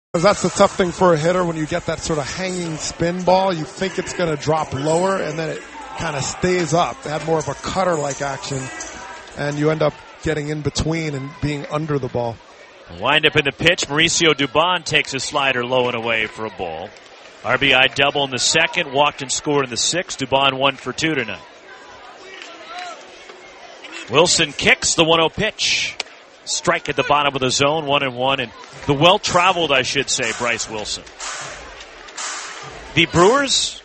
That's the tough thing for a hitter when you get that sort of hanging spin ball. You think it's going to drop lower, and then it kind of stays up. They have more of a cutter-like action, and you end up getting in between and being under the ball. Wind up in the pitch. Mauricio Dubon takes a slider low and away for a ball. RBI double in the second, walked and scored in the sixth. Dubon 1 for 2 tonight. Wilson kicks the 1-0 pitch. Strike at the bottom of the zone, 1-1, and the well-traveled, I should say, Bryce Wilson. The Brewers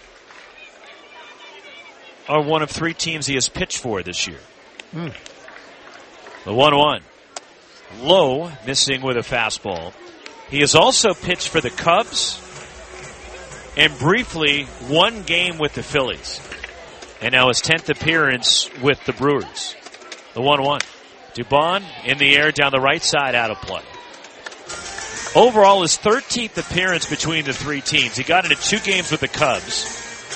are one of 3 teams he has pitched for this year. The 1-1. Low, missing with a fastball. He has also pitched for the Cubs and briefly 1 game with the Phillies. And now his 10th appearance with the Brewers. The 1-1. Dubon in the air down the right side, out of play. Overall, his 13th appearance between the 3 teams. He got into 2 games with the Cubs,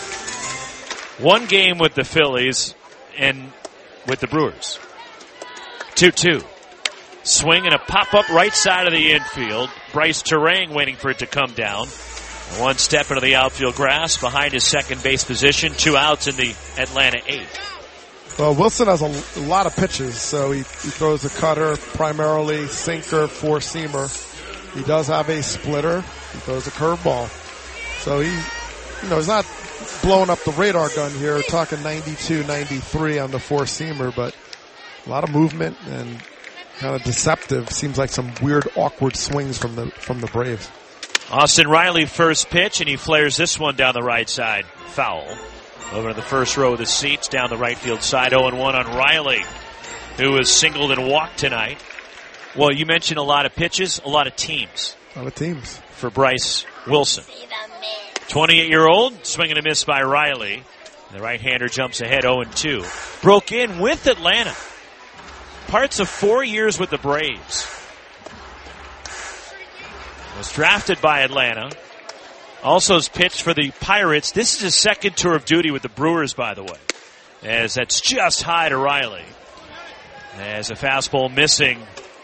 1 game with the Phillies, and with the Brewers. 2-2. Swing and a pop-up right side of the infield. Bryce Turang waiting for it to come down. 1 step into the outfield grass behind his second base position. 2 outs in the Atlanta 8th. Well, Wilson has a lot of pitches, so he throws a cutter, primarily sinker, 4-seamer. He does have a splitter. He throws a curveball. So he's not blowing up the radar gun here. We're talking 92, 93 on the 4-seamer, but a lot of movement and kind of deceptive. Seems like some weird, awkward swings from the Braves. Austin Riley first pitch, and he flares this one down the right side. Foul. Over to the first row of the seats, down the right field side, 0-1 on Riley, who has singled and walked tonight. Well, you mentioned a lot of pitches, a lot of teams. A lot of teams. For Bryce Wilson. 28-year-old, swing and a miss by Riley. The right-hander jumps ahead, 0-2. Broke in with Atlanta. Parts of 4 years with the Braves. Was drafted by Atlanta. Also has pitched for the Pirates. This is his second tour of duty with the Brewers, by the way. As that's just high to Riley. As a fastball missing.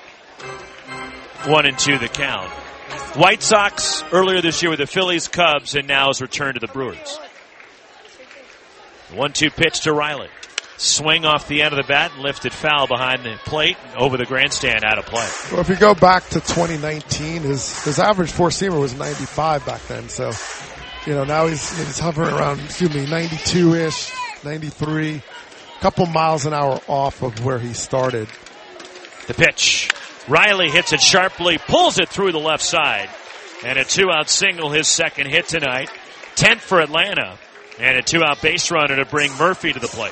1-2 the count. White Sox earlier this year with the Phillies, Cubs, and now has returned to the Brewers. 1-2 pitch to Riley. Swing off the end of the bat and lifted foul behind the plate over the grandstand, out of play. Well, if you go back to 2019, his average 4-seamer was 95 back then. So, now he's hovering around, 92-ish, 93, a couple miles an hour off of where he started. The pitch. Riley hits it sharply, pulls it through the left side, and a 2-out single, his second hit tonight. 10th for Atlanta, and a 2-out base runner to bring Murphy to the plate.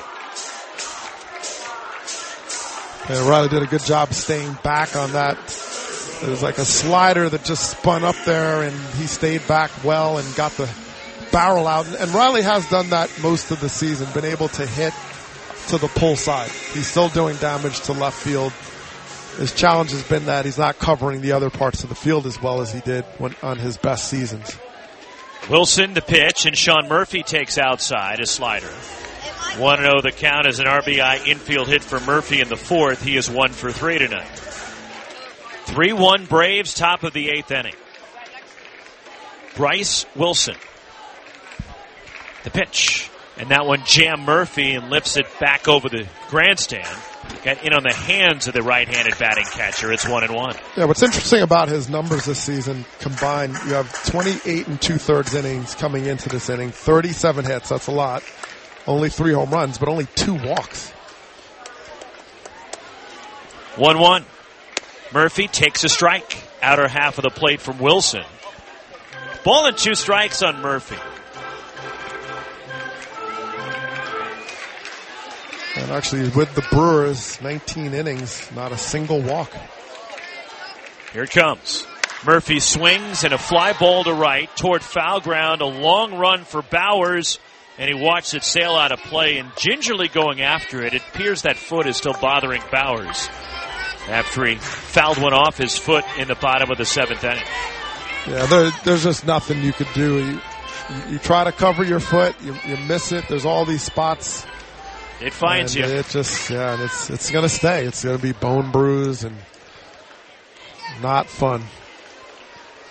And Riley did a good job staying back on that. It was like a slider that just spun up there, and he stayed back well and got the barrel out. And Riley has done that most of the season, been able to hit to the pull side. He's still doing damage to left field. His challenge has been that he's not covering the other parts of the field as well as he did on his best seasons. Wilson the pitch, and Sean Murphy takes outside a slider. 1-0 the count as an RBI infield hit for Murphy in the 4th. He is 1 for 3 tonight. 3-1 Braves, top of the 8th inning. Bryce Wilson. The pitch. And that one jammed Murphy and lifts it back over the grandstand. Got in on the hands of the right-handed batting catcher. It's 1-1. Yeah, what's interesting about his numbers this season combined, you have 28 2/3 innings coming into this inning, 37 hits. That's a lot. Only 3 home runs, but only 2 walks. 1-1. Murphy takes a strike. Outer half of the plate from Wilson. Ball and 2 strikes on Murphy. And actually, with the Brewers, 19 innings, not a single walk. Here it comes. Murphy swings and a fly ball to right toward foul ground. A long run for Bowers. And he watched it sail out of play and gingerly going after it. It appears that foot is still bothering Bowers after he fouled one off his foot in the bottom of the 7th inning. Yeah, there's just nothing you could do. You try to cover your foot, you miss it. There's all these spots. It finds you. It just, and it's going to stay. It's going to be bone bruise and not fun.